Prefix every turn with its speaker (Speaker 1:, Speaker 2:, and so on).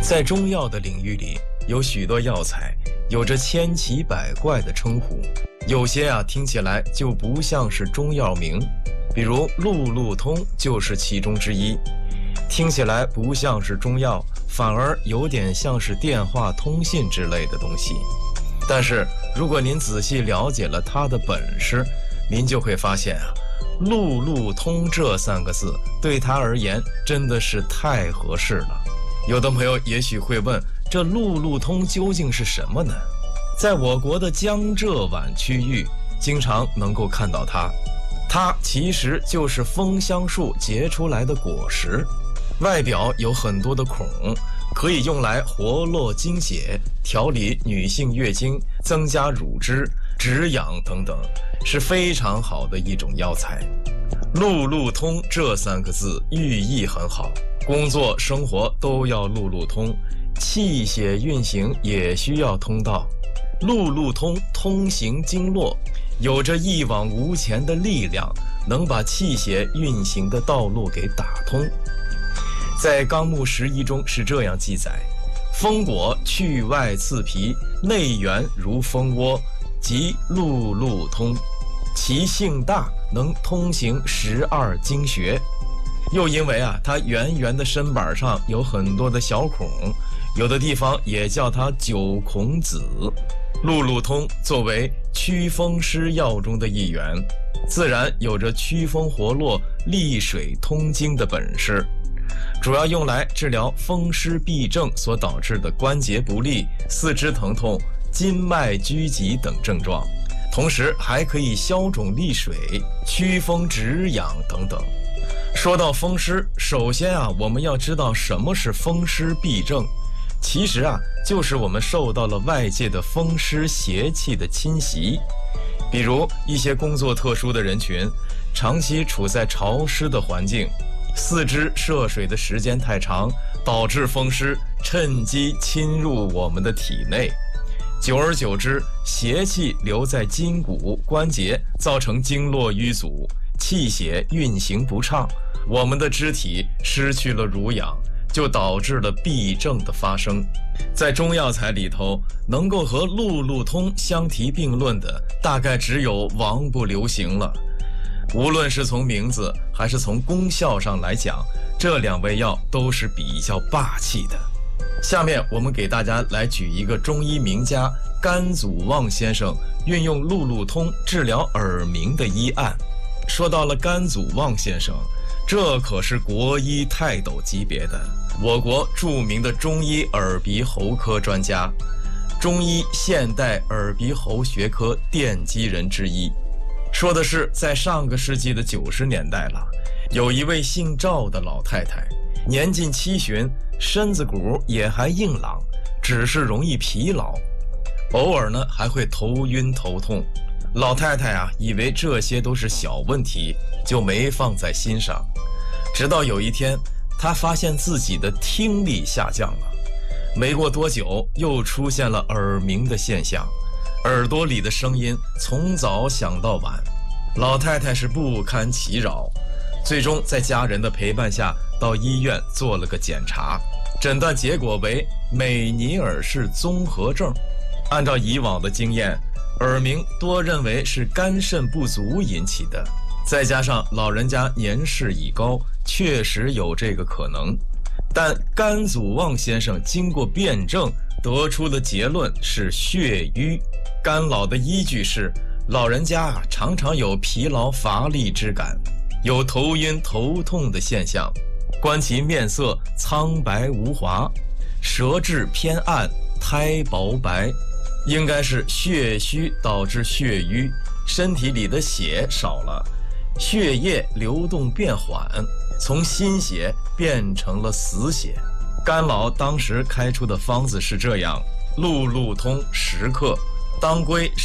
Speaker 1: 在中药的领域里，有许多药材有着千奇百怪的称呼，有些听起来就不像是中药名，比如路路通就是其中之一，听起来不像是中药，反而有点像是电话通信之类的东西。但是如果您仔细了解了它的本事，您就会发现路路通这3个字对他而言真的是太合适了。有的朋友也许会问，这路路通究竟是什么呢？在我国的江浙皖区域经常能够看到它，它其实就是枫香树结出来的果实，外表有很多的孔，可以用来活络经血，调理女性月经，增加乳汁，止痒等等，是非常好的一种药材。路路通这3个字寓意很好，工作生活都要路路通，气血运行也需要通道。路路通，通行经络，有着一往无前的力量，能把气血运行的道路给打通。在《纲目11》中是这样记载：枫果去外刺皮，内圆如蜂窝，即路路通，其性大，能通行12经穴。又因为它圆圆的身板上有很多的小孔，有的地方也叫它9孔子。路路通作为祛风湿药中的一员，自然有着祛风活络、利水通经的本事，主要用来治疗风湿痹症所导致的关节不利、四肢疼痛、筋脉拘急等症状，同时还可以消肿利水、祛风止痒等等。说到风湿，首先我们要知道什么是风湿痹症。其实就是我们受到了外界的风湿邪气的侵袭，比如一些工作特殊的人群，长期处在潮湿的环境，四肢涉水的时间太长，导致风湿趁机侵入我们的体内，久而久之，邪气留在筋骨关节，造成经络淤阻，气血运行不畅，我们的肢体失去了濡养，就导致了痹症的发生。在中药材里头，能够和路路通相提并论的，大概只有王不留行了。无论是从名字还是从功效上来讲，这2味药都是比较霸气的。下面我们给大家来举一个中医名家甘祖望先生运用路路通治疗耳鸣的医案。说到了甘祖望先生，这可是国医泰斗级别的，我国著名的中医耳鼻喉科专家，中医现代耳鼻喉学科奠基人之一。说的是在上个世纪的90年代了，有一位姓赵的老太太，年近70，身子骨也还硬朗，只是容易疲劳，偶尔呢还会头晕头痛。老太太以为这些都是小问题，就没放在心上。直到有一天，她发现自己的听力下降了，没过多久又出现了耳鸣的现象，耳朵里的声音从早响到晚，老太太是不堪其扰，最终在家人的陪伴下到医院做了个检查，诊断结果为美尼尔氏综合症。按照以往的经验，耳鸣多认为是肝肾不足引起的，再加上老人家年事已高，确实有这个可能。但甘祖望先生经过辩证，得出的结论是血瘀。干老的依据是，老人家常常有疲劳乏力之感，有头晕头痛的现象，观其面色苍白无华，舌质偏暗，苔薄白，应该是血虚导致血瘀，身体里的血少了，血液流动变缓，从心血变成了死血。甘老当时开出的方子是这样：路路通10克，当归